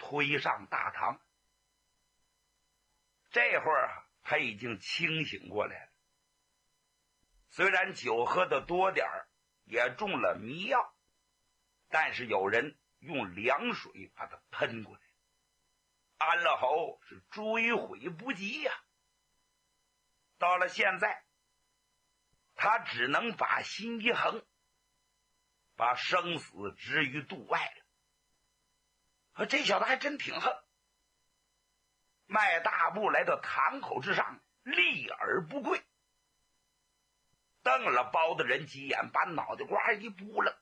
推上大堂。这会儿他已经清醒过来了，虽然酒喝的多点儿，也中了迷药，但是有人用凉水把他喷过来，安乐侯是追悔不及呀。到了现在，他只能把心一横，把生死置于度外了。这小子还真挺横，迈大步来到堂口之上，立而不跪，瞪了包大人几眼，把脑袋瓜一扑棱，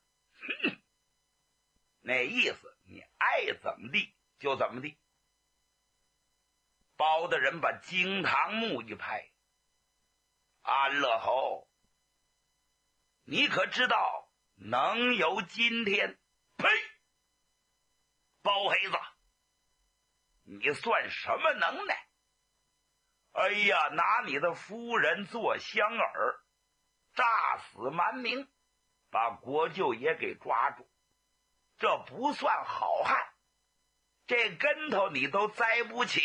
那意思你爱怎么地就怎么地。包大人把惊堂木一拍，安乐侯，你可知道能有今天？呸！包黑子，你算什么能耐？哎呀，拿你的夫人做香饵，诈死瞒名，把国舅爷给抓住，这不算好汉，这跟头你都栽不起。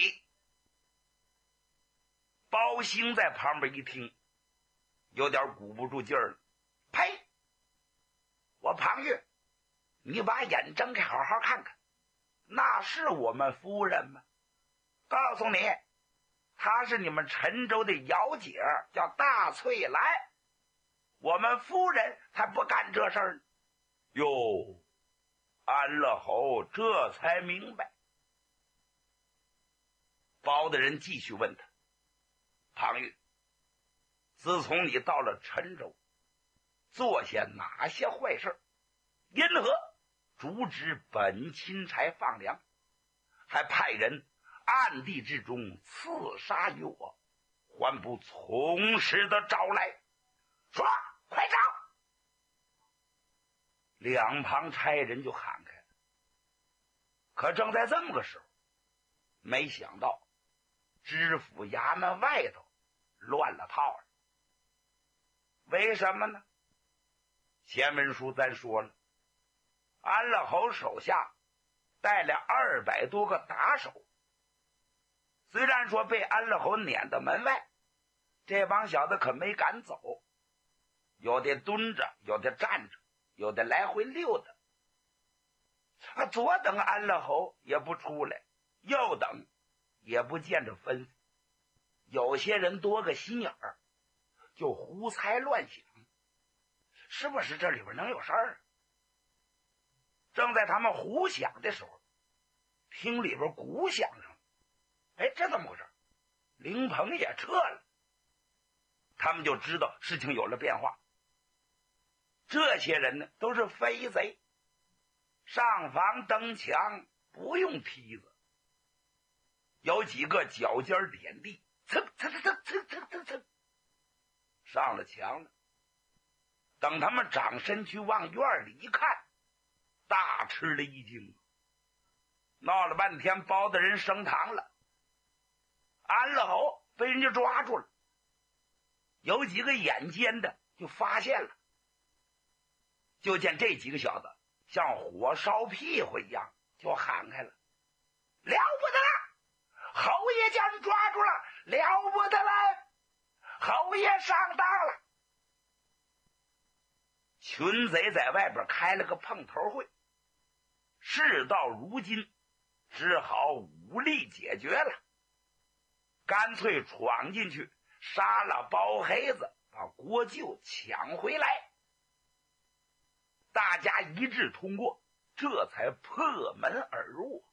包兴在旁边一听，有点鼓不住劲儿了。呸！我庞玉，你把眼睁开好好看看，那是我们夫人吗？告诉你，她是你们陈州的姚姐，叫大翠兰，我们夫人才不干这事儿呢。哟，安乐侯这才明白。包大人继续问他，庞玉，自从你到了陈州，做下哪些坏事？因何阻止本钦差放粮，还派人暗地之中刺杀于我，还不从实的招来？说，快招！两旁差人就喊开了。可正在这么个时候，没想到知府衙门外头乱了套了。为什么呢？前文书咱说了，安乐侯手下带了200多个打手，虽然说被安乐侯撵到门外，这帮小子可没敢走，有的蹲着，有的站着，有的来回溜达。左等安乐侯也不出来，右等也不见着吩咐。有些人多个心眼儿，就胡猜乱想，是不是这里边能有事儿？正在他们胡想的时候，听里边鼓响声，这怎么回事？灵棚也撤了，他们就知道事情有了变化。这些人呢，都是飞贼，上房登墙不用梯子，有几个脚尖点地，蹭蹭蹭蹭蹭蹭蹭蹭上了墙了。等他们长身去往院里一看，大吃了一惊，闹了半天包大人升堂了，安乐侯被人家抓住了，有几个眼尖的就发现了，就见这几个小子像火烧屁股一样就喊开了，了不得了，侯爷叫人抓住了，了不得了，侯爷上当了。群贼在外边开了个碰头会，事到如今只好武力解决了，干脆闯进去杀了包黑子，把国舅抢回来。大家一致通过，这才破门而入。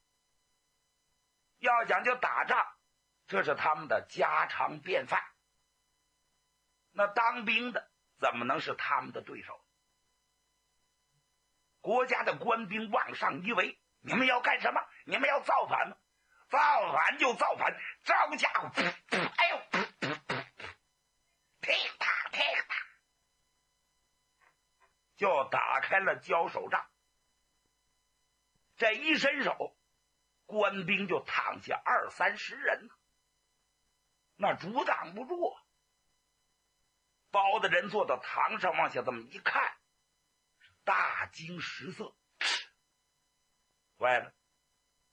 要讲究打仗，这是他们的家常便饭，那当兵的怎么能是他们的对手？国家的官兵往上一围，你们要干什么？你们要造反吗？造反就造反，招家伙，哎呦，噼啪噼啪，就打开了交手仗。这一伸手，官兵就躺下20-30人，那阻挡不住啊。包大人坐到堂上往下这么一看，大惊失色，坏了，